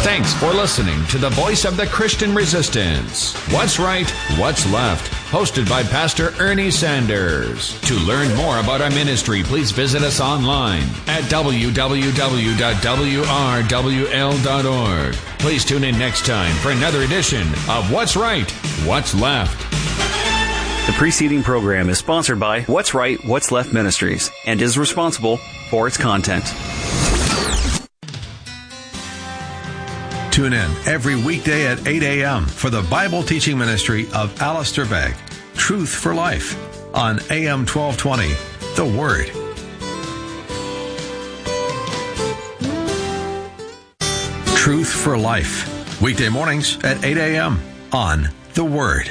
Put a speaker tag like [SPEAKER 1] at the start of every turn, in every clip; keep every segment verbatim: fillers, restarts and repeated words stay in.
[SPEAKER 1] Thanks for listening to the Voice of the Christian Resistance. What's Right, What's Left, hosted by Pastor Ernie Sanders. To learn more about our ministry, please visit us online at w w w dot w r w l dot org. Please tune in next time for another edition of What's Right, What's Left.
[SPEAKER 2] The preceding program is sponsored by What's Right, What's Left Ministries and is responsible for its content.
[SPEAKER 3] Tune in every weekday at eight a.m. for the Bible teaching ministry of Alistair Begg, Truth for Life, on A M twelve twenty, The Word. Truth for Life, weekday mornings at eight a.m. on The Word.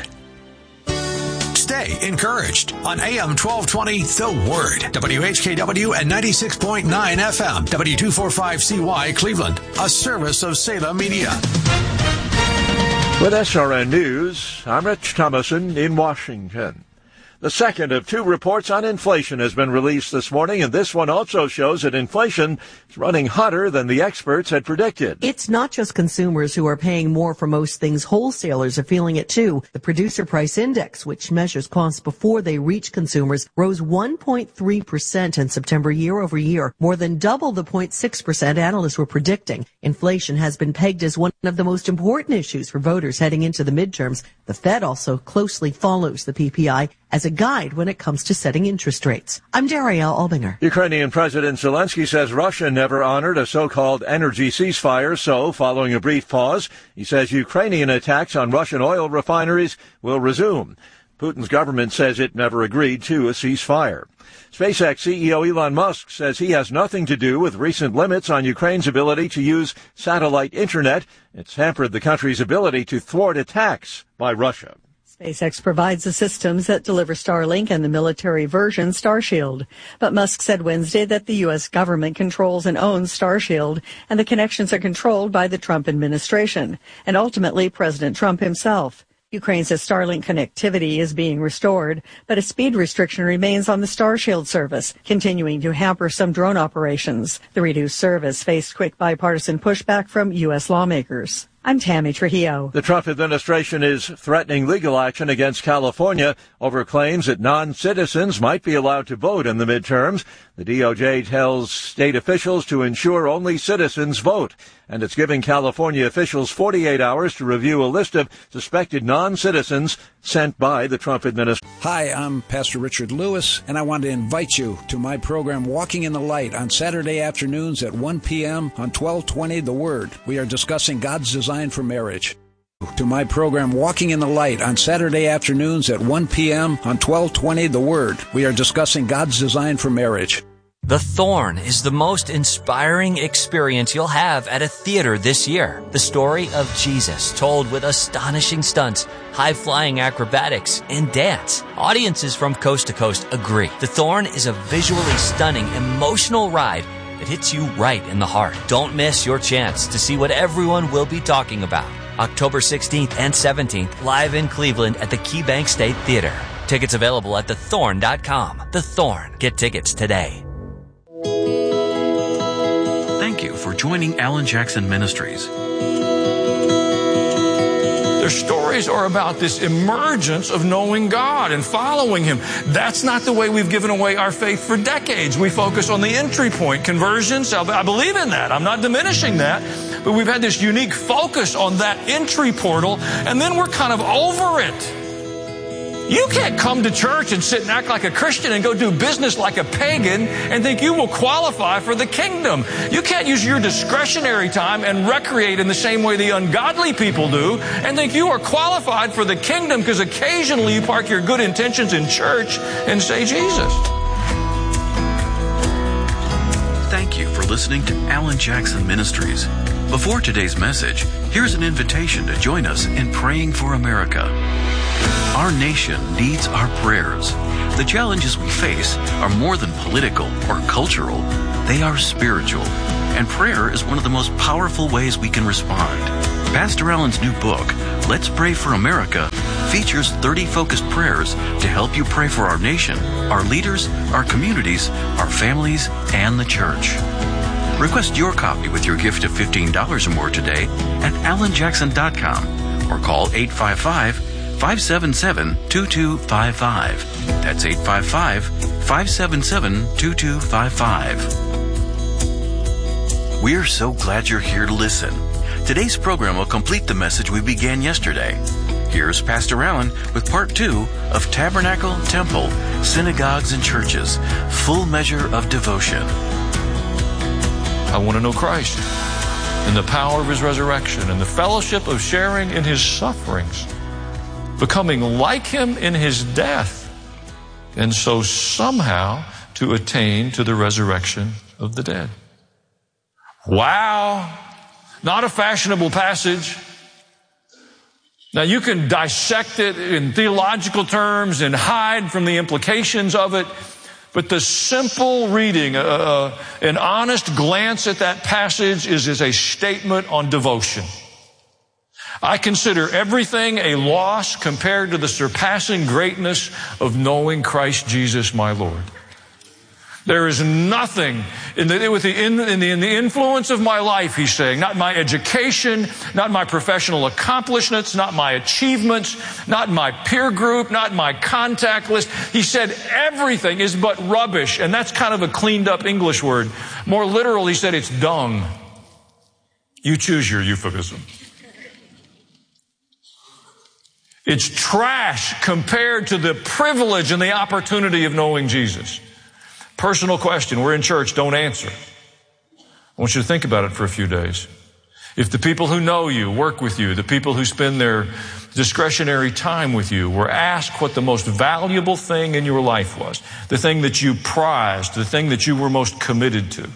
[SPEAKER 3] Stay encouraged on A M twelve twenty, The Word. W H K W and ninety-six point nine F M. W two forty-five C Y Cleveland, a service of Salem Media.
[SPEAKER 4] With S R N News, I'm Rich Thomason in Washington. The second of two reports on inflation has been released this morning, and this one also shows that inflation is running hotter than the experts had predicted.
[SPEAKER 5] It's not just consumers who are paying more for most things. Wholesalers are feeling it too. The Producer Price Index, which measures costs before they reach consumers, rose one point three percent in September year over year, more than double the zero point six percent analysts were predicting. Inflation has been pegged as one of the most important issues for voters heading into the midterms. The Fed also closely follows the P P I as a guide when it comes to setting interest rates. I'm Darielle Albinger.
[SPEAKER 4] Ukrainian President Zelensky says Russia never honored a so-called energy ceasefire, so following a brief pause, he says Ukrainian attacks on Russian oil refineries will resume. Putin's government says it never agreed to a ceasefire. SpaceX C E O Elon Musk says he has nothing to do with recent limits on Ukraine's ability to use satellite internet. It's hampered the country's ability to thwart attacks by Russia.
[SPEAKER 6] SpaceX provides the systems that deliver Starlink and the military version Starshield. But Musk said Wednesday that the U S government controls and owns Starshield, and the connections are controlled by the Trump administration, and ultimately President Trump himself. Ukraine says Starlink connectivity is being restored, but a speed restriction remains on the Starshield service, continuing to hamper some drone operations. The reduced service faced quick bipartisan pushback from U S lawmakers. I'm Tammy Trujillo.
[SPEAKER 4] The Trump administration is threatening legal action against California over claims that non-citizens might be allowed to vote in the midterms. The D O J tells state officials to ensure only citizens vote, and it's giving California officials forty-eight hours to review a list of suspected non-citizens sent by the Trump administration.
[SPEAKER 7] Hi, I'm Pastor Richard Lewis, and I want to invite you to my program Walking in the Light on Saturday afternoons at one p.m. on twelve twenty The Word. We are discussing God's design for marriage. To my program Walking in the Light on Saturday afternoons at one p.m. on twelve twenty The Word. We are discussing God's design for marriage.
[SPEAKER 8] The Thorn is the most inspiring experience you'll have at a theater this year. The story of Jesus told with astonishing stunts, high-flying acrobatics, and dance. Audiences from coast to coast agree. The Thorn is a visually stunning, emotional ride that hits you right in the heart. Don't miss your chance to see what everyone will be talking about. October sixteenth and seventeenth, live in Cleveland at the KeyBank State Theater. Tickets available at the thorn dot com. The Thorn. Get tickets today.
[SPEAKER 9] Thank you for joining Alan Jackson Ministries.
[SPEAKER 10] Their stories are about this emergence of knowing God and following Him. That's not the way we've given away our faith for decades. We focus on the entry point, conversion. I believe in that. I'm not diminishing that. But we've had this unique focus on that entry portal, and then we're kind of over it. You can't come to church and sit and act like a Christian and go do business like a pagan and think you will qualify for the kingdom. You can't use your discretionary time and recreate in the same way the ungodly people do and think you are qualified for the kingdom because occasionally you park your good intentions in church and say Jesus.
[SPEAKER 9] Thank you for listening to Alan Jackson Ministries. Before today's message, here's an invitation to join us in praying for America. Our nation needs our prayers. The challenges we face are more than political or cultural. They are spiritual. And prayer is one of the most powerful ways we can respond. Pastor Allen's new book, Let's Pray for America, features thirty focused prayers to help you pray for our nation, our leaders, our communities, our families, and the church. Request your copy with your gift of fifteen dollars or more today at alan jackson dot com or call eight five five, five seven seven, two two five five. That's eight five five, five seven seven, two two five five. We're so glad you're here to listen. Today's program will complete the message we began yesterday. Here's Pastor Allen with part two of Tabernacle, Temple, Synagogues, and Churches, Full Measure of Devotion.
[SPEAKER 10] I want to know Christ and the power of His resurrection and the fellowship of sharing in His sufferings, becoming like Him in His death, and so somehow to attain to the resurrection of the dead. Wow! Not a fashionable passage. Now you can dissect it in theological terms and hide from the implications of it, but the simple reading, uh, an honest glance at that passage is, is a statement on devotion. I consider everything a loss compared to the surpassing greatness of knowing Christ Jesus my Lord. There is nothing in the, with the, in, in, the, in the influence of my life, he's saying, not my education, not my professional accomplishments, not my achievements, not my peer group, not my contact list. He said everything is but rubbish, and that's kind of a cleaned up English word. More literal, he said it's dung. You choose your euphemism. It's trash compared to the privilege and the opportunity of knowing Jesus. Personal question. We're in church. Don't answer. I want you to think about it for a few days. If the people who know you, work with you, the people who spend their discretionary time with you were asked what the most valuable thing in your life was, the thing that you prized, the thing that you were most committed to,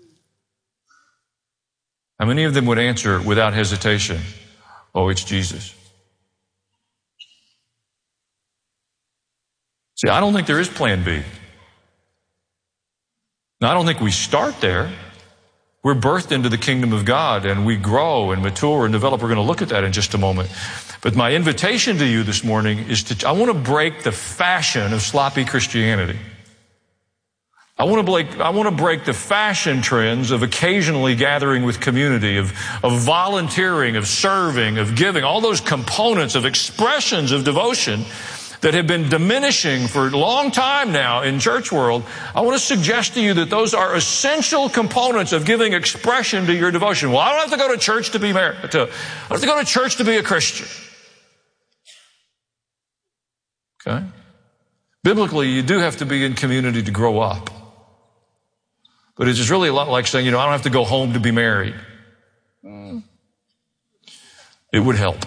[SPEAKER 10] how many of them would answer without hesitation, oh, it's Jesus? See, I don't think there is plan B. Now, I don't think we start there. We're birthed into the kingdom of God, and we grow and mature and develop. We're going to look at that in just a moment. But my invitation to you this morning is to, I want to break the fashion of sloppy Christianity. I want to break, I want to break the fashion trends of occasionally gathering with community, of, of volunteering, of serving, of giving, all those components of expressions of devotion that have been diminishing for a long time now in church world. I want to suggest to you that those are essential components of giving expression to your devotion. Well, I don't have to go to church to be married. To, I don't have to go to church to be a Christian. Okay? Biblically, you do have to be in community to grow up. But it's just really a lot like saying, you know, I don't have to go home to be married. It would help.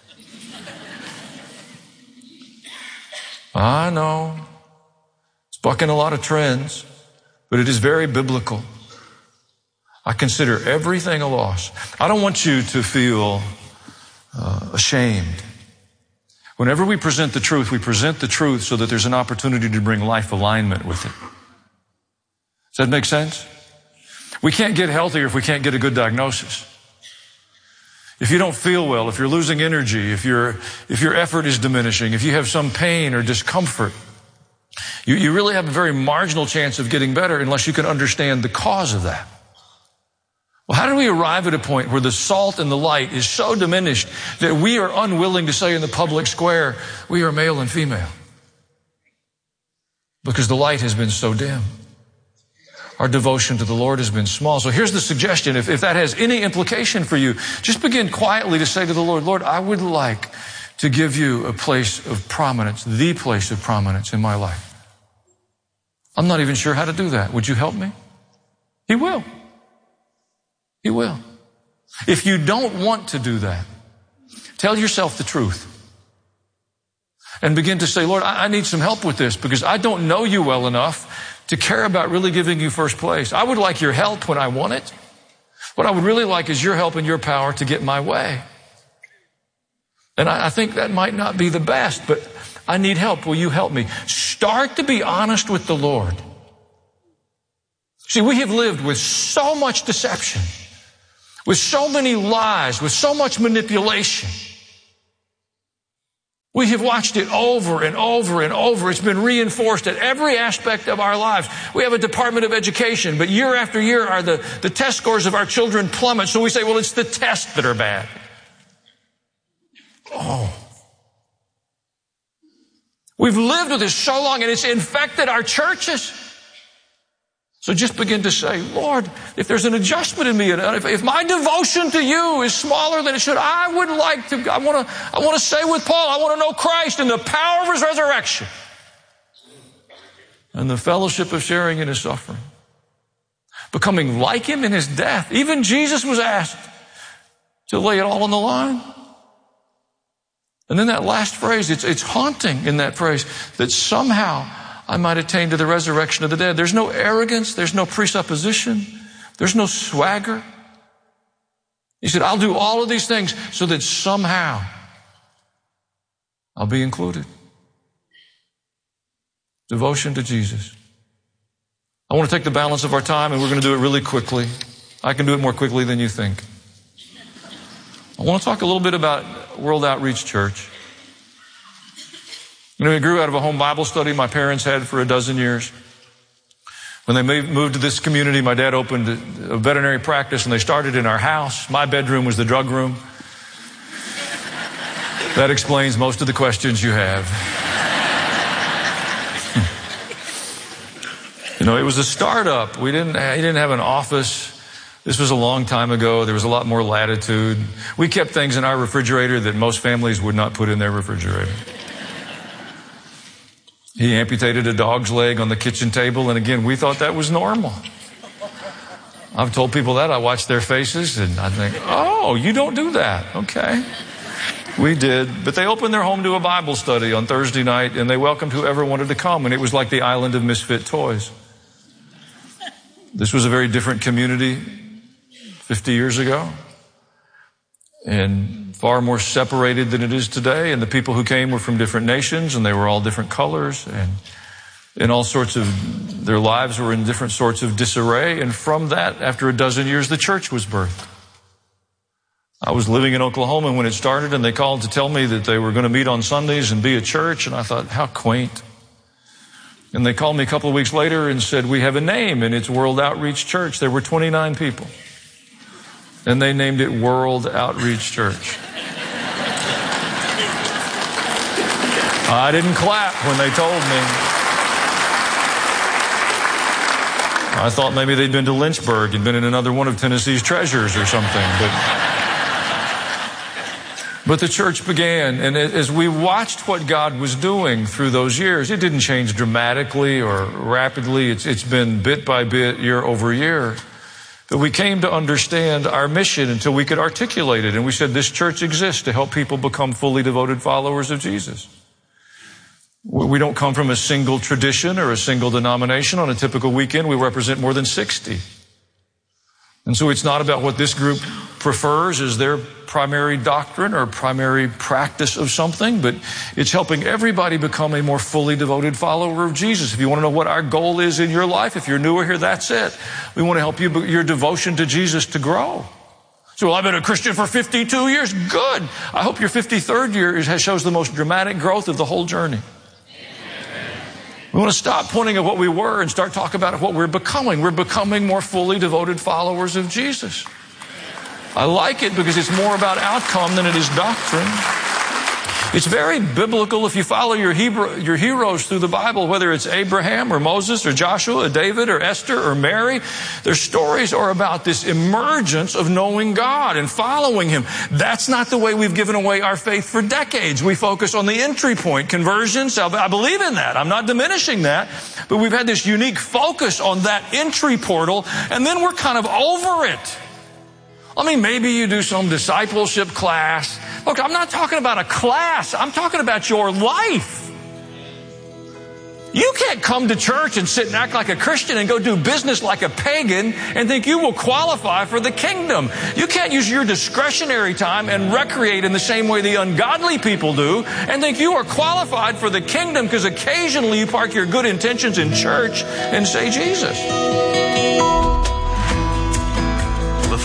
[SPEAKER 10] I know it's bucking a lot of trends, but it is very biblical. I consider everything a loss. I don't want you to feel uh, ashamed. Whenever we present the truth, we present the truth so that there's an opportunity to bring life alignment with it. Does that make sense? We can't get healthier if we can't get a good diagnosis. If you don't feel well, if you're losing energy, if your if your effort is diminishing, if you have some pain or discomfort, you, you really have a very marginal chance of getting better unless you can understand the cause of that. Well, how do we arrive at a point where the salt and the light is so diminished that we are unwilling to say in the public square, we are male and female? Because the light has been so dim. Our devotion to the Lord has been small. So here's the suggestion. If, if that has any implication for you, just begin quietly to say to the Lord, Lord, I would like to give you a place of prominence, the place of prominence in my life. I'm not even sure how to do that. Would you help me? He will. He will. If you don't want to do that, tell yourself the truth. And begin to say, Lord, I, I need some help with this because I don't know you well enough to care about really giving you first place. I would like your help when I want it. What I would really like is your help and your power to get my way. And I, I think that might not be the best, but I need help. Will you help me? Start to be honest with the Lord. See, we have lived with so much deception, with so many lies, with so much manipulation. We have watched it over and over and over. It's been reinforced at every aspect of our lives. We have a Department of Education, but year after year are the, the test scores of our children plummet. So we say, well, it's the tests that are bad. Oh. We've lived with this so long, and it's infected our churches. So just begin to say, Lord, if there's an adjustment in me, if, if my devotion to you is smaller than it should, I would like to, I want to, I want to say with Paul, I want to know Christ and the power of his resurrection and the fellowship of sharing in his suffering, becoming like him in his death. Even Jesus was asked to lay it all on the line. And then that last phrase, it's, it's haunting in that phrase, that somehow I might attain to the resurrection of the dead. There's no arrogance. There's no presupposition. There's no swagger. He said, I'll do all of these things so that somehow I'll be included. Devotion to Jesus. I want to take the balance of our time, and we're going to do it really quickly. I can do it more quickly than you think. I want to talk a little bit about World Outreach Church. You know, we grew out of a home Bible study my parents had for a dozen years. When they moved to this community, my dad opened a veterinary practice, and they started in our house. My bedroom was the drug room. That explains most of the questions you have. You know, it was a startup. We didn't, he didn't have an office. This was a long time ago. There was a lot more latitude. We kept things in our refrigerator that most families would not put in their refrigerator. He amputated a dog's leg on the kitchen table, and again, we thought that was normal. I've told people that. I watch their faces, and I think, oh, you don't do that. Okay. We did. But they opened their home to a Bible study on Thursday night, and they welcomed whoever wanted to come, and it was like the island of misfit toys. This was a very different community fifty years ago, and far more separated than it is today. And the people who came were from different nations, and they were all different colors, and in all sorts of, their lives were in different sorts of disarray. And from that, after a dozen years, the church was birthed. I was living in Oklahoma when it started, and they called to tell me that they were going to meet on Sundays and be a church, and I thought, how quaint. And they called me a couple of weeks later and said, we have a name, and it's World Outreach Church. There were twenty-nine people, and they named it World Outreach Church. I didn't clap when they told me. I thought maybe they'd been to Lynchburg and been in another one of Tennessee's treasures or something. But, but the church began, and as we watched what God was doing through those years, it didn't change dramatically or rapidly. It's, it's been bit by bit, year over year. But we came to understand our mission until we could articulate it. And we said this church exists to help people become fully devoted followers of Jesus. We don't come from a single tradition or a single denomination. On a typical weekend, we represent more than sixty. And so it's not about what this group prefers as their primary doctrine or primary practice of something, but it's helping everybody become a more fully devoted follower of Jesus. If you want to know what our goal is in your life, if you're newer here, that's it. We want to help you, your devotion to Jesus to grow. So, well, I've been a Christian for fifty-two years. Good. I hope your fifty-third year shows the most dramatic growth of the whole journey. We want to stop pointing at what we were and start talking about what we're becoming. We're becoming more fully devoted followers of Jesus. I like it because it's more about outcome than it is doctrine. It's very biblical if you follow your Hebrew, your heroes through the Bible, whether it's Abraham or Moses or Joshua or David or Esther or Mary. Their stories are about this emergence of knowing God and following Him. That's not the way we've given away our faith for decades. We focus on the entry point, conversion, salvation. I believe in that. I'm not diminishing that. But we've had this unique focus on that entry portal, and then we're kind of over it. I mean, maybe you do some discipleship class. Look, I'm not talking about a class. I'm talking about your life. You can't come to church and sit and act like a Christian and go do business like a pagan and think you will qualify for the kingdom. You can't use your discretionary time and recreate in the same way the ungodly people do and think you are qualified for the kingdom because occasionally you park your good intentions in church and say Jesus.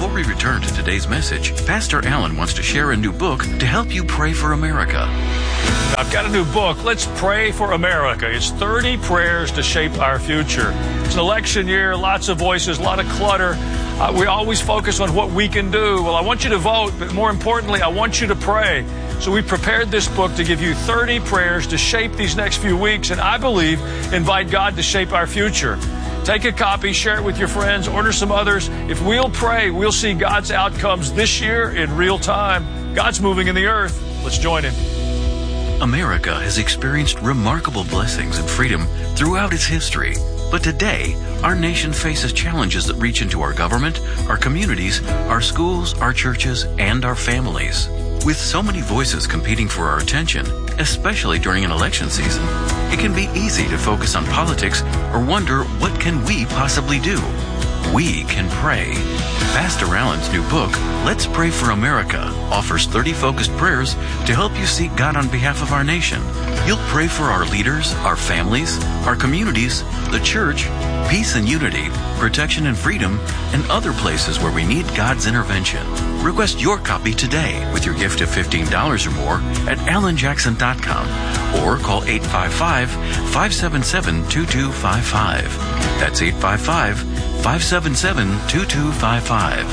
[SPEAKER 9] Before we return to today's message, Pastor Allen wants to share a new book to help you pray for America.
[SPEAKER 10] I've got a new book, Let's Pray for America. It's thirty prayers to shape our future. It's an election year, lots of voices, a lot of clutter. Uh, we always focus on what we can do. Well, I want you to vote, but more importantly, I want you to pray. So we prepared this book to give you thirty prayers to shape these next few weeks, and I believe invite God to shape our future. Take a copy, share it with your friends, order some others. If we'll pray, we'll see God's outcomes this year in real time. God's moving in the earth. Let's join Him.
[SPEAKER 9] America has experienced remarkable blessings and freedom throughout its history. But today, our nation faces challenges that reach into our government, our communities, our schools, our churches, and our families. With so many voices competing for our attention, especially during an election season, it can be easy to focus on politics or wonder, what can we possibly do? We can pray. Pastor Allen's new book, Let's Pray for America, offers thirty focused prayers to help you seek God on behalf of our nation. You'll pray for our leaders, our families, our communities, the church, peace and unity, protection and freedom, and other places where we need God's intervention. Request your copy today with your gift of fifteen dollars or more at alan jackson dot com or call eight five five, five seven seven, two two five five. That's eight five five, five seven seven, two two five five.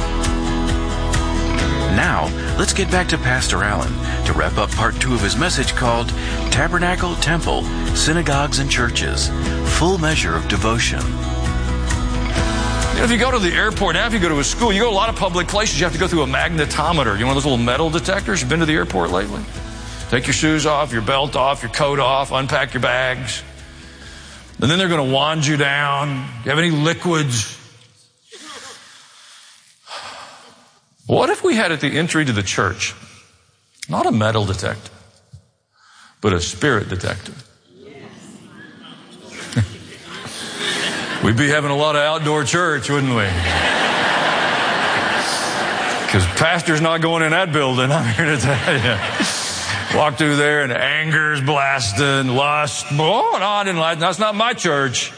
[SPEAKER 9] Now, let's get back to Pastor Allen to wrap up part two of his message called Tabernacle, Temple, Synagogues, and Churches, Full Measure of Devotion.
[SPEAKER 10] You know, if you go to the airport, now if you go to a school, you go to a lot of public places, you have to go through a magnetometer. You know, one of those little metal detectors? You've been to the airport lately? Take your shoes off, your belt off, your coat off, unpack your bags. And then they're going to wand you down. Do you have any liquids? What if we had at the entry to the church, not a metal detector, but a spirit detector? We'd be having a lot of outdoor church, wouldn't we? Because pastor's not going in that building, I'm here to tell you. Walk through there and anger's blasting, lust. Oh, no, I didn't like that. That's not my church.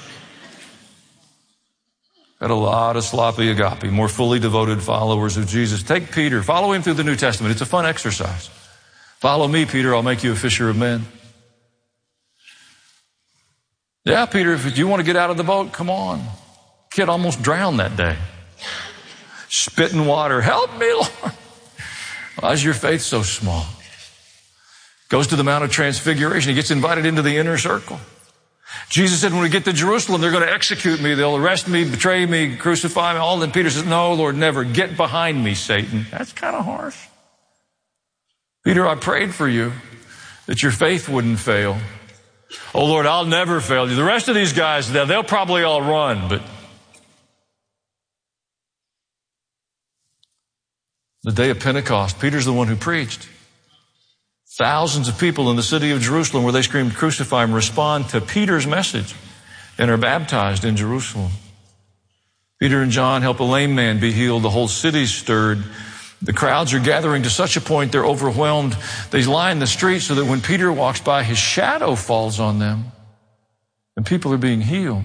[SPEAKER 10] Got a lot of sloppy agape, more fully devoted followers of Jesus. Take Peter. Follow him through the New Testament. It's a fun exercise. Follow me, Peter. I'll make you a fisher of men. Yeah, Peter, if you want to get out of the boat, come on. Kid almost drowned that day. Spit in water. Help me, Lord. Why is your faith so small? Goes to the Mount of Transfiguration. He gets invited into the inner circle. Jesus said, when we get to Jerusalem, they're going to execute me. They'll arrest me, betray me, crucify me, all. And Peter says, no, Lord, never. Get behind me, Satan. That's kind of harsh. Peter, I prayed for you that your faith wouldn't fail. Oh, Lord, I'll never fail you. The rest of these guys, they'll probably all run, but the day of Pentecost, Peter's the one who preached. Thousands of people in the city of Jerusalem, where they screamed, crucify him, respond to Peter's message and are baptized in Jerusalem. Peter and John help a lame man be healed. The whole city's stirred. The crowds are gathering to such a point they're overwhelmed. They line the street so that when Peter walks by, his shadow falls on them and people are being healed.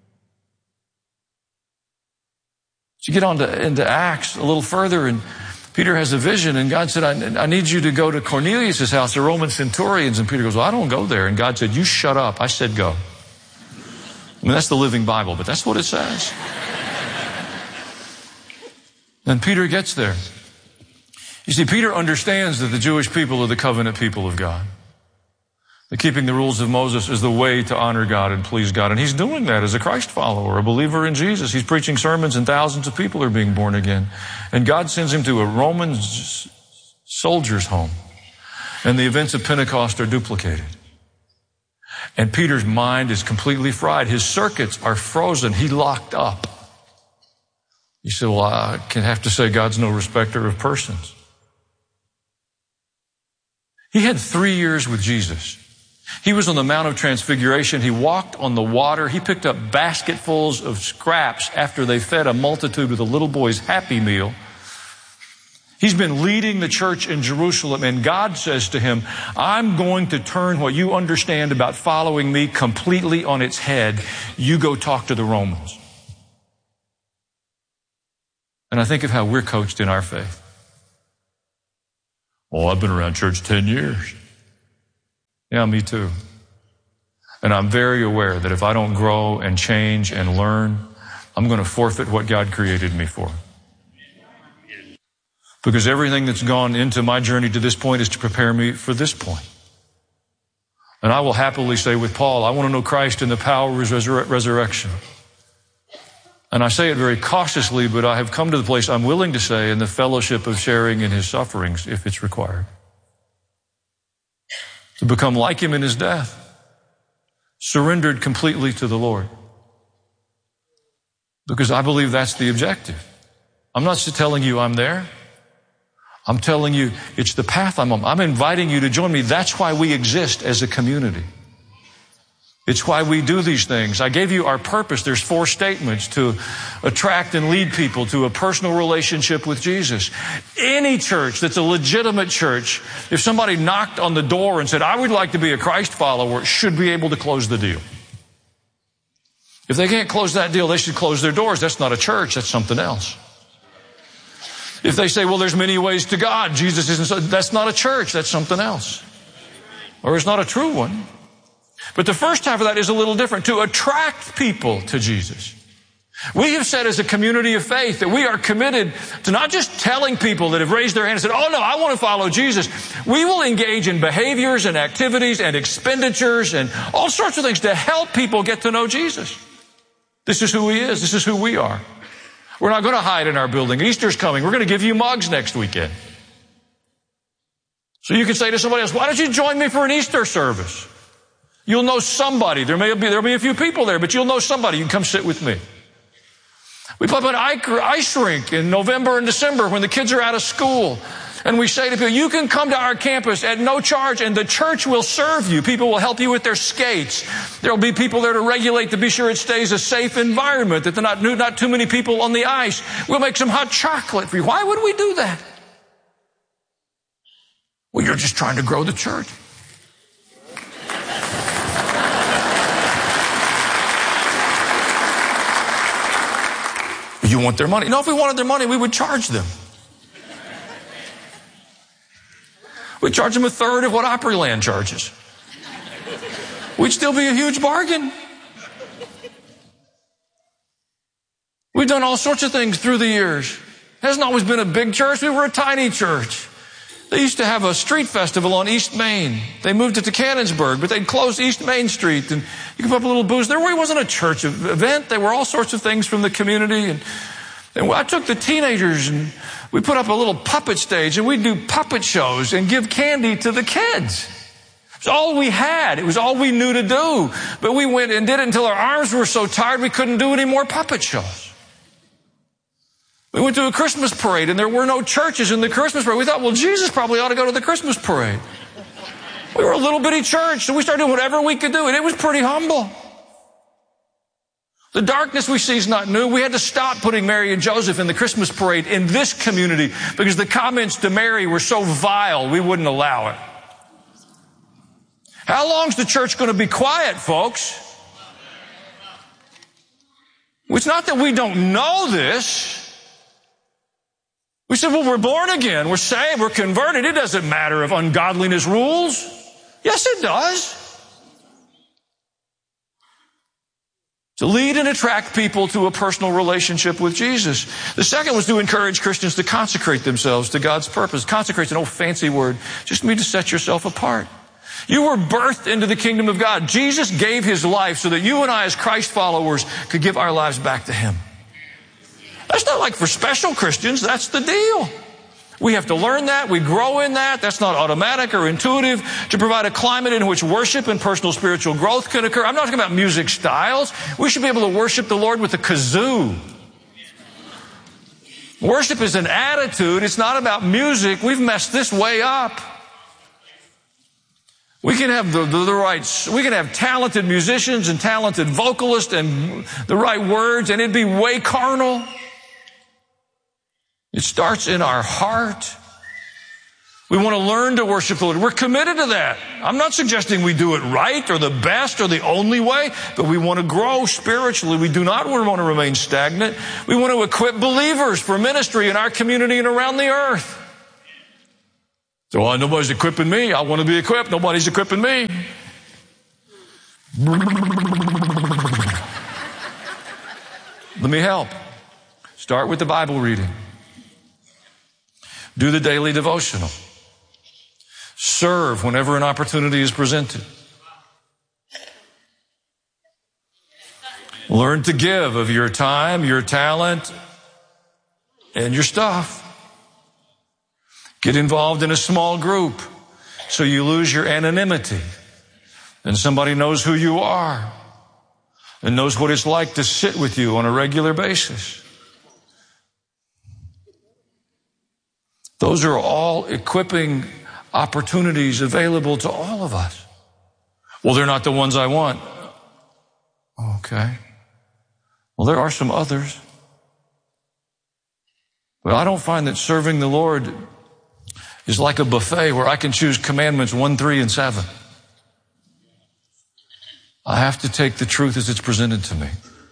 [SPEAKER 10] So you get on to, into Acts a little further, and Peter has a vision, and God said, I, I need you to go to Cornelius' house, the Roman centurions. And Peter goes, well, I don't go there. And God said, you shut up. I said go. I mean, that's the Living Bible, but that's what it says. And Peter gets there. You see, Peter understands that the Jewish people are the covenant people of God. That keeping the rules of Moses is the way to honor God and please God. And he's doing that as a Christ follower, a believer in Jesus. He's preaching sermons and thousands of people are being born again. And God sends him to a Roman soldier's home. And the events of Pentecost are duplicated. And Peter's mind is completely fried. His circuits are frozen. He locked up. You say, well, I can have to say God's no respecter of persons. He had three years with Jesus. He was on the Mount of Transfiguration. He walked on the water. He picked up basketfuls of scraps after they fed a multitude with a little boy's Happy Meal. He's been leading the church in Jerusalem, and God says to him, I'm going to turn what you understand about following me completely on its head. You go talk to the Romans. And I think of how we're coached in our faith. Oh, I've been around church ten years. Yeah, me too. And I'm very aware that if I don't grow and change and learn, I'm going to forfeit what God created me for. Because everything that's gone into my journey to this point is to prepare me for this point. And I will happily say with Paul, I want to know Christ in the power of his resur- resurrection. And I say it very cautiously, but I have come to the place I'm willing to say in the fellowship of sharing in his sufferings if it's required. To become like him in his death. Surrendered completely to the Lord. Because I believe that's the objective. I'm not just telling you I'm there. I'm telling you it's the path I'm on. I'm inviting you to join me. That's why we exist as a community. It's why we do these things. I gave you our purpose. There's four statements: to attract and lead people to a personal relationship with Jesus. Any church that's a legitimate church, if somebody knocked on the door and said, I would like to be a Christ follower, should be able to close the deal. If they can't close that deal, they should close their doors. That's not a church. That's something else. If they say, well, there's many ways to God, Jesus isn't, so, that's not a church. That's something else. Or it's not a true one. But the first half of that is a little different. To attract people to Jesus. We have said as a community of faith that we are committed to not just telling people that have raised their hand and said, oh no, I want to follow Jesus. We will engage in behaviors and activities and expenditures and all sorts of things to help people get to know Jesus. This is who he is. This is who we are. We're not going to hide in our building. Easter's coming. We're going to give you mugs next weekend. So you can say to somebody else, why don't you join me for an Easter service? You'll know somebody. There may be, there'll be a few people there, but you'll know somebody. You can come sit with me. We put up an ice rink in November and December when the kids are out of school. And we say to people, you can come to our campus at no charge and the church will serve you. People will help you with their skates. There'll be people there to regulate to be sure it stays a safe environment, that there are not, not too many people on the ice. We'll make some hot chocolate for you. Why would we do that? Well, you're just trying to grow the church. You want their money? No, if we wanted their money, we would charge them. We'd charge them a third of what Opryland charges. We'd still be a huge bargain. We've done all sorts of things through the years. It hasn't always been a big church. We were a tiny church. They used to have a street festival on East Main. They moved it to Cannonsburg, but they'd close East Main Street, and you could put up a little booth. There really wasn't a church event. There were all sorts of things from the community. And, and I took the teenagers, and we put up a little puppet stage, and we'd do puppet shows and give candy to the kids. It was all we had. It was all we knew to do. But we went and did it until our arms were so tired we couldn't do any more puppet shows. We went to a Christmas parade, and there were no churches in the Christmas parade. We thought, well, Jesus probably ought to go to the Christmas parade. We were a little bitty church, so we started doing whatever we could do, and it was pretty humble. The darkness we see is not new. We had to stop putting Mary and Joseph in the Christmas parade in this community because the comments to Mary were so vile, we wouldn't allow it. How long's the church going to be quiet, folks? It's not that we don't know this. We said, well, we're born again, we're saved, we're converted. It doesn't matter if ungodliness rules. Yes, it does. To lead and attract people to a personal relationship with Jesus. The second was to encourage Christians to consecrate themselves to God's purpose. Consecrate's an old fancy word. Just means to set yourself apart. You were birthed into the kingdom of God. Jesus gave his life so that you and I as Christ followers could give our lives back to him. That's not like for special Christians. That's the deal. We have to learn that. We grow in that. That's not automatic or intuitive. To provide a climate in which worship and personal spiritual growth can occur. I'm not talking about music styles. We should be able to worship the Lord with a kazoo. Worship is an attitude. It's not about music. We've messed this way up. We can have the, the, the right, we can have talented musicians and talented vocalists and the right words, and it'd be way carnal. It starts in our heart. We want to learn to worship the Lord. We're committed to that. I'm not suggesting we do it right or the best or the only way, but we want to grow spiritually. We do not want to remain stagnant. We want to equip believers for ministry in our community and around the earth. So, well, nobody's equipping me. I want to be equipped. Nobody's equipping me. Let me help. Start with the Bible reading. Do the daily devotional. Serve whenever an opportunity is presented. Learn to give of your time, your talent, and your stuff. Get involved in a small group so you lose your anonymity and somebody knows who you are and knows what it's like to sit with you on a regular basis. Those are all equipping opportunities available to all of us. Well, they're not the ones I want. Okay. Well, there are some others. But I don't find that serving the Lord is like a buffet where I can choose commandments one, three, and seven. I have to take the truth as it's presented to me.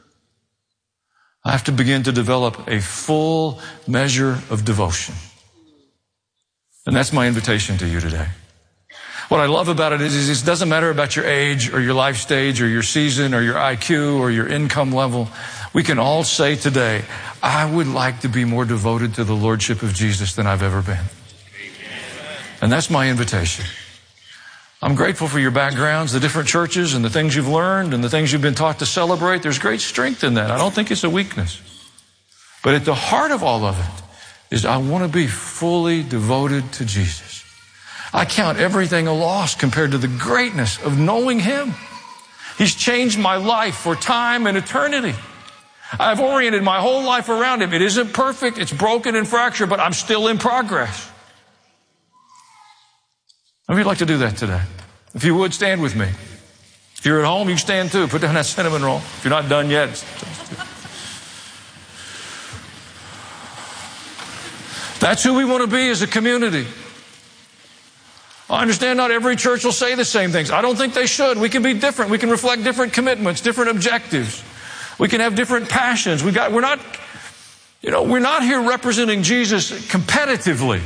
[SPEAKER 10] I have to begin to develop a full measure of devotion. And that's my invitation to you today. What I love about it is, is it doesn't matter about your age or your life stage or your season or your I Q or your income level. We can all say today, I would like to be more devoted to the Lordship of Jesus than I've ever been. And that's my invitation. I'm grateful for your backgrounds, the different churches and the things you've learned and the things you've been taught to celebrate. There's great strength in that. I don't think it's a weakness. But at the heart of all of it is I want to be fully devoted to Jesus. I count everything a loss compared to the greatness of knowing Him. He's changed my life for time and eternity. I've oriented my whole life around Him. It isn't perfect. It's broken and fractured, but I'm still in progress. How would you like to do that today? If you would, stand with me. If you're at home, you can stand too. Put down that cinnamon roll. If you're not done yet. That's who we want to be as a community. I understand not every church will say the same things. I don't think they should. We can be different. We can reflect different commitments, different objectives. We can have different passions. We got, we're not, you know, we're not here representing Jesus competitively.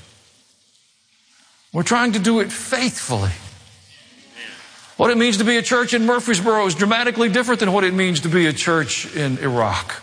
[SPEAKER 10] We're trying to do it faithfully. What it means to be a church in Murfreesboro is dramatically different than what it means to be a church in Iraq.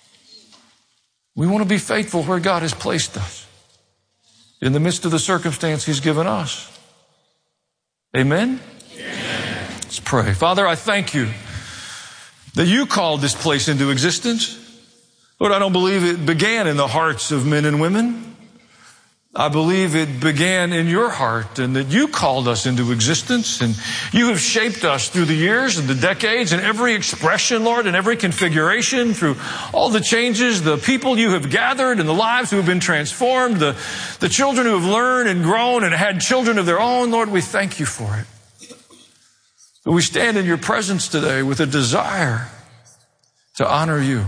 [SPEAKER 10] We want to be faithful where God has placed us in the midst of the circumstance He's given us. Amen? Amen. Let's pray. Father, I thank You that You called this place into existence. Lord, I don't believe it began in the hearts of men and women. I believe it began in Your heart and that You called us into existence and You have shaped us through the years and the decades and every expression, Lord, and every configuration through all the changes, the people You have gathered and the lives who have been transformed, the, the children who have learned and grown and had children of their own. Lord, we thank You for it. But we stand in Your presence today with a desire to honor You.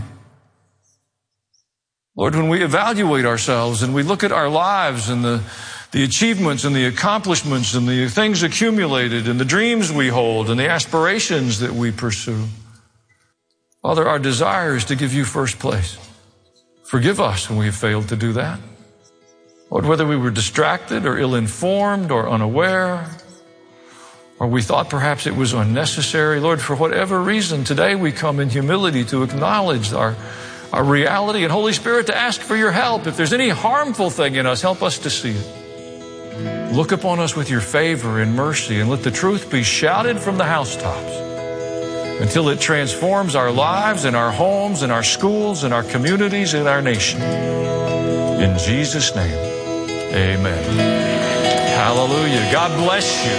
[SPEAKER 10] Lord, when we evaluate ourselves and we look at our lives and the, the achievements and the accomplishments and the things accumulated and the dreams we hold and the aspirations that we pursue, Father, our desire is to give You first place. Forgive us when we have failed to do that. Lord, whether we were distracted or ill-informed or unaware, or we thought perhaps it was unnecessary, Lord, for whatever reason, today we come in humility to acknowledge our Our reality, and Holy Spirit, to ask for Your help. If there's any harmful thing in us, help us to see it. Look upon us with Your favor and mercy, and let the truth be shouted from the housetops until it transforms our lives and our homes and our schools and our communities and our nation. In Jesus' name, amen. Hallelujah. God bless you.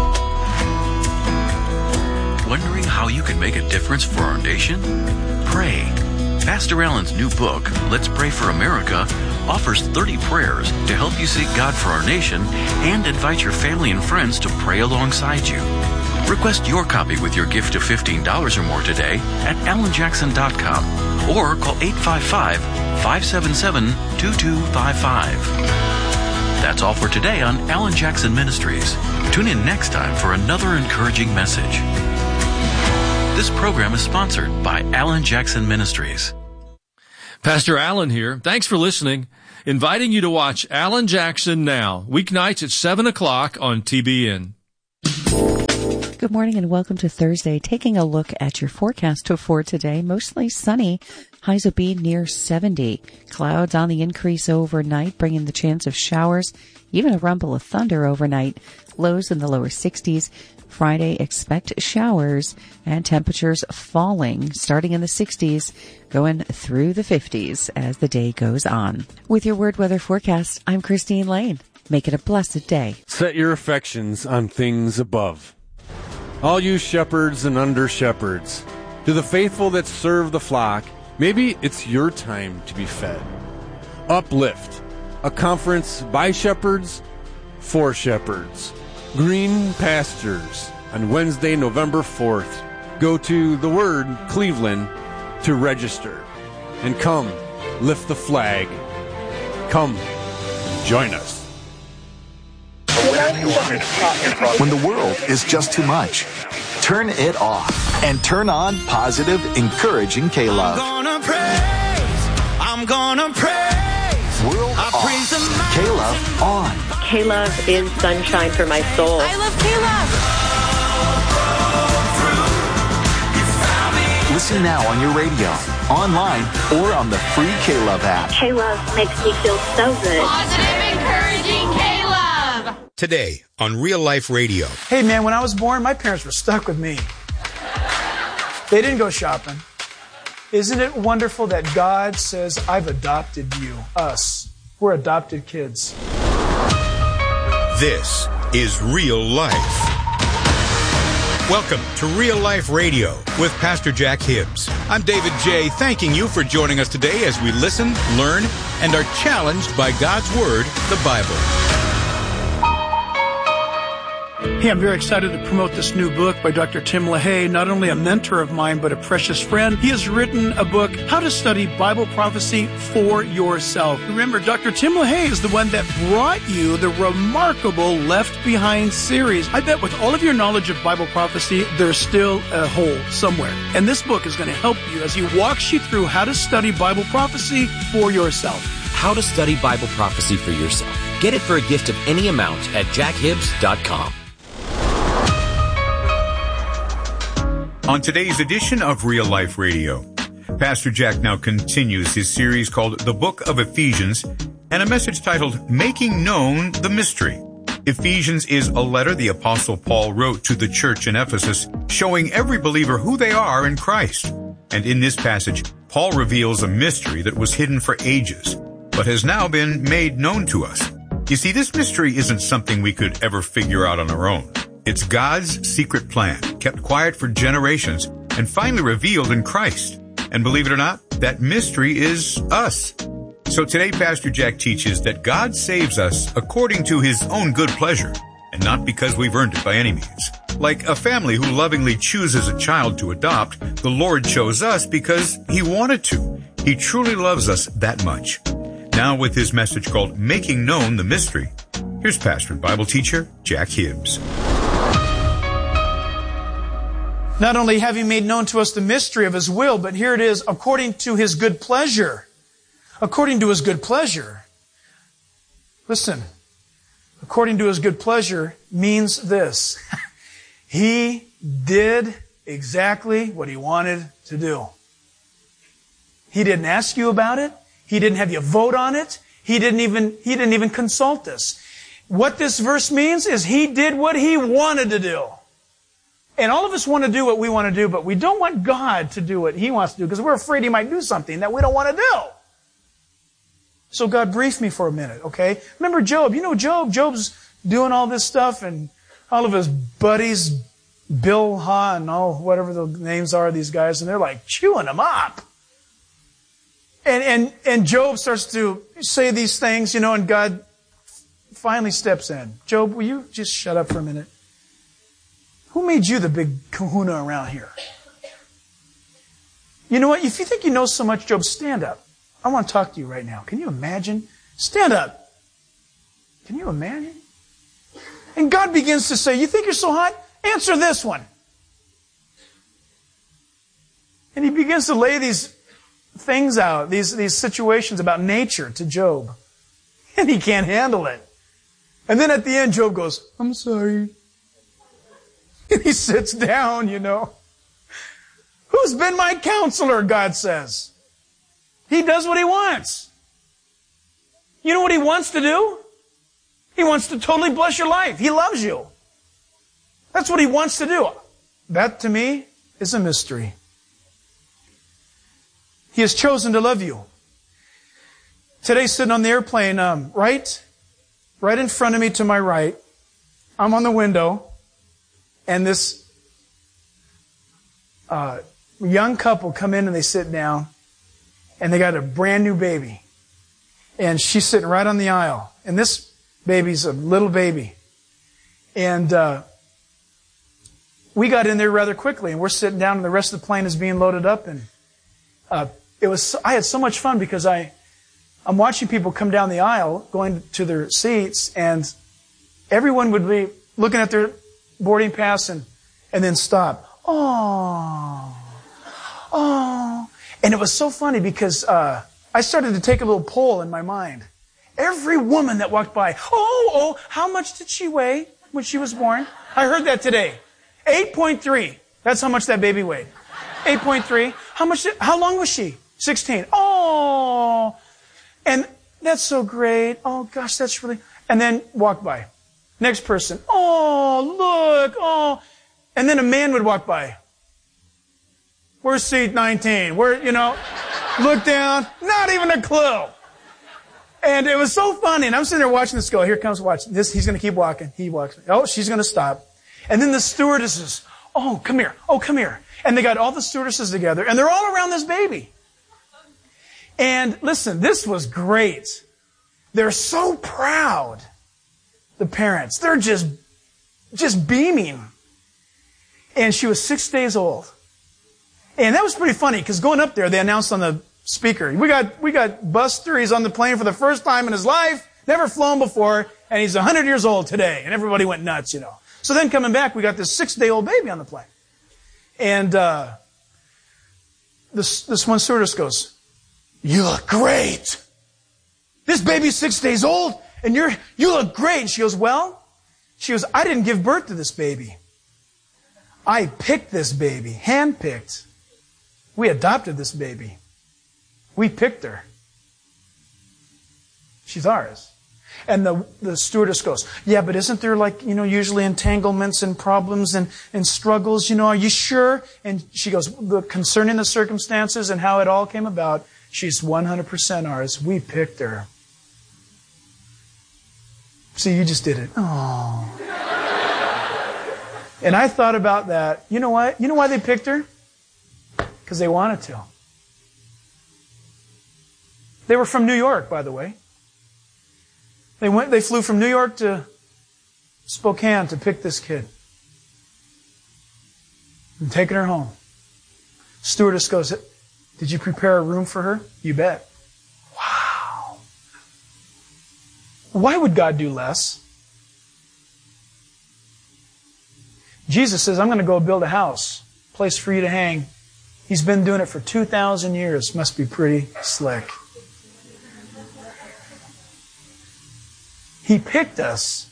[SPEAKER 9] Wondering how you can make a difference for our nation? Pray. Pastor Allen's new book, Let's Pray for America, offers thirty prayers to help you seek God for our nation and invite your family and friends to pray alongside you. Request your copy with your gift of fifteen dollars or more today at alan jackson dot com or call eight five five, five seven seven, two two five five. That's all for today on Alan Jackson Ministries. Tune in next time for another encouraging message. This program is sponsored by Alan Jackson Ministries.
[SPEAKER 10] Pastor Alan here. Thanks for listening. Inviting you to watch Alan Jackson Now, weeknights at seven o'clock on T B N.
[SPEAKER 11] Good morning and welcome to Thursday. Taking a look at your forecast for today. Mostly sunny. Highs will be near seventy. Clouds on the increase overnight, bringing the chance of showers, even a rumble of thunder overnight. Lows in the lower sixties. Friday, expect showers and temperatures falling, starting in the sixties, going through the fifties as the day goes on. With your Word Weather Forecast, I'm Christine Lane. Make it a blessed day.
[SPEAKER 12] Set your affections on things above. All you shepherds and under-shepherds, to the faithful that serve the flock, maybe it's your time to be fed. Uplift, a conference by shepherds, for shepherds. Green Pastures on Wednesday, November fourth. Go to The Word Cleveland to register. And come, lift the flag. Come, join us.
[SPEAKER 13] When the world is just too much, turn it off and turn on positive, encouraging K-Love.
[SPEAKER 14] I'm gonna praise, I'm gonna praise.
[SPEAKER 13] World
[SPEAKER 14] I
[SPEAKER 13] off,
[SPEAKER 14] praise the
[SPEAKER 13] K-Love on.
[SPEAKER 15] K-Love is sunshine for my soul.
[SPEAKER 14] I love K-Love.
[SPEAKER 13] Listen now on your radio, online, or on the free K-Love app.
[SPEAKER 15] K-Love makes me feel so good.
[SPEAKER 14] Positive, encouraging K-Love.
[SPEAKER 16] Today on Real Life Radio.
[SPEAKER 17] Hey man, when I was born, my parents were stuck with me. They didn't go shopping. Isn't it wonderful that God says, I've adopted you, us. We're adopted kids.
[SPEAKER 16] This is Real Life. Welcome to Real Life Radio with Pastor Jack Hibbs. I'm David J., thanking you for joining us today as we listen, learn, and are challenged by God's Word, the Bible.
[SPEAKER 17] Hey, I'm very excited to promote this new book by Doctor Tim LaHaye, not only a mentor of mine, but a precious friend. He has written a book, How to Study Bible Prophecy for Yourself. Remember, Doctor Tim LaHaye is the one that brought you the remarkable Left Behind series. I bet with all of your knowledge of Bible prophecy, there's still a hole somewhere. And this book is going to help you as he walks you through how to study Bible prophecy for yourself.
[SPEAKER 18] How to Study Bible Prophecy for Yourself. Get it for a gift of any amount at jack hibbs dot com.
[SPEAKER 16] On today's edition of Real Life Radio, Pastor Jack now continues his series called The Book of Ephesians and a message titled Making Known the Mystery. Ephesians is a letter the Apostle Paul wrote to the church in Ephesus, showing every believer who they are in Christ. And in this passage, Paul reveals a mystery that was hidden for ages, but has now been made known to us. You see, this mystery isn't something we could ever figure out on our own. It's God's secret plan, kept quiet for generations, and finally revealed in Christ. And believe it or not, that mystery is us. So today, Pastor Jack teaches that God saves us according to His own good pleasure, and not because we've earned it by any means. Like a family who lovingly chooses a child to adopt, the Lord chose us because He wanted to. He truly loves us that much. Now with his message called Making Known the Mystery, here's pastor and Bible teacher Jack Hibbs.
[SPEAKER 17] Not only have He made known to us the mystery of His will, but here it is, according to His good pleasure. According to His good pleasure. Listen, according to His good pleasure means this. He did exactly what He wanted to do. He didn't ask you about it. He didn't have you vote on it. He didn't even, He didn't even consult us. What this verse means is He did what He wanted to do. And all of us want to do what we want to do, but we don't want God to do what He wants to do because we're afraid He might do something that we don't want to do. So God, brief me for a minute, okay? Remember Job. You know Job. Job's doing all this stuff and all of his buddies, Bill Ha and all, whatever the names are of these guys, and they're like chewing him up. And, and, and Job starts to say these things, you know, and God finally steps in. Job, will you just shut up for a minute? Who made you the big kahuna around here? You know what? If you think you know so much, Job, stand up. I want to talk to you right now. Can you imagine? Stand up. Can you imagine? And God begins to say, you think you're so hot? Answer this one. And he begins to lay these things out, these, these situations about nature to Job. And he can't handle it. And then at the end, Job goes, I'm sorry. And he sits down, you know. Who's been my counselor, God says. He does what he wants. You know what he wants to do? He wants to totally bless your life. He loves you. That's what he wants to do. That, to me, is a mystery. He has chosen to love you. Today, sitting on the airplane, um, right, right in front of me to my right, I'm on the window, and this uh, young couple come in and they sit down, and they got a brand new baby. And she's sitting right on the aisle. And this baby's a little baby. And uh, we got in there rather quickly, and we're sitting down, and the rest of the plane is being loaded up. And uh, it was I had so much fun because I, I'm watching people come down the aisle, going to their seats, and everyone would be looking at their boarding pass and, and then stop. Oh, oh. And it was so funny because uh, I started to take a little poll in my mind. Every woman that walked by, oh, oh, how much did she weigh when she was born? I heard that today. eight point three. That's how much that baby weighed. eight point three. How much? Did, how long was she? sixteen. Oh, and that's so great. Oh, gosh, that's really... And then walk by. Next person. Oh, look. Oh. And then a man would walk by. Where's seat nineteen? Where, you know, look down. Not even a clue. And it was so funny. And I'm sitting there watching this go. Here comes, watch. This, he's going to keep walking. He walks. Oh, she's going to stop. And then the stewardesses. Oh, come here. Oh, come here. And they got all the stewardesses together. And they're all around this baby. And listen, this was great. They're so proud. The parents. They're just, just beaming. And she was six days old. And that was pretty funny because going up there, they announced on the speaker, we got, we got Buster. He's on the plane for the first time in his life, never flown before, and he's one hundred years old today. And everybody went nuts, you know. So then coming back, we got this six-day-old baby on the plane. And uh, this, this one stewardess goes, you look great. This baby's six days old, and you're, you look great. And she goes, well, she goes, I didn't give birth to this baby. I picked this baby, hand-picked. We adopted this baby. We picked her. She's ours. And the, the stewardess goes, yeah, but isn't there like, you know, usually entanglements and problems and, and struggles, you know, are you sure? And she goes, the, concerning the circumstances and how it all came about, she's one hundred percent ours. We picked her. See, you just did it. Oh. And I thought about that. You know what? You know why they picked her? Because they wanted to. They were from New York, by the way. They went. They flew from New York to Spokane to pick this kid. And taking her home. Stewardess goes, did you prepare a room for her? You bet. Wow. Why would God do less? Jesus says, I'm going to go build a house, place for you to hang. He's been doing it for two thousand years. Must be pretty slick. He picked us.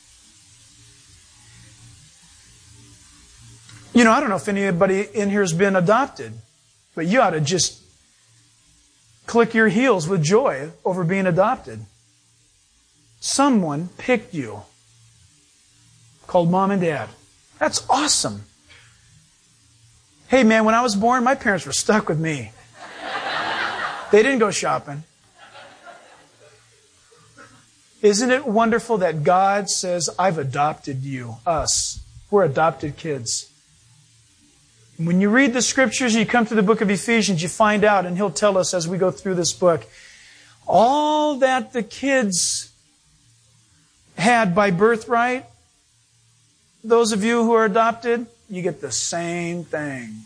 [SPEAKER 17] You know, I don't know if anybody in here has been adopted, but you ought to just click your heels with joy over being adopted. Someone picked you, called mom and dad. That's awesome. Hey, man, when I was born, my parents were stuck with me. They didn't go shopping. Isn't it wonderful that God says, I've adopted you, us. We're adopted kids. When you read the scriptures, you come to the book of Ephesians, you find out, and he'll tell us as we go through this book, all that the kids had by birthright, those of you who are adopted, you get the same thing.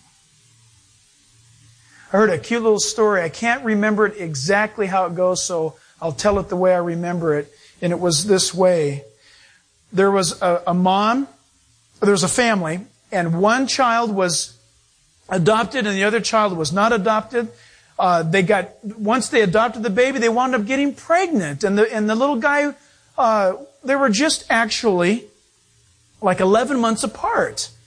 [SPEAKER 17] I heard a cute little story. I can't remember it exactly how it goes, so I'll tell it the way I remember it. And it was this way. There was a, a mom, there was a family, and one child was adopted and the other child was not adopted. Uh, they got, once they adopted the baby, they wound up getting pregnant. And the, and the little guy, uh, they were just actually like eleven months apart.